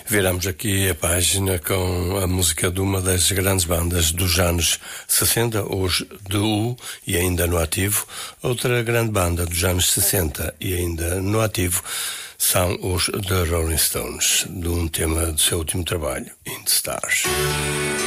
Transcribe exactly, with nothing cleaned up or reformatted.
Viramos aqui a página com a música de uma das grandes bandas dos anos sessenta, os The Who, e ainda no ativo. Outra grande banda dos anos sessenta e ainda no ativo são os The Rolling Stones, de um tema do seu último trabalho, In the Stars.